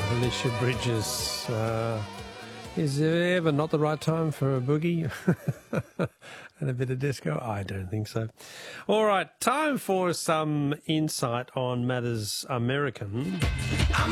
Alicia Bridges. Is there ever not the right time for a boogie and a bit of disco? I don't think so. All right, time for some insight on matters American.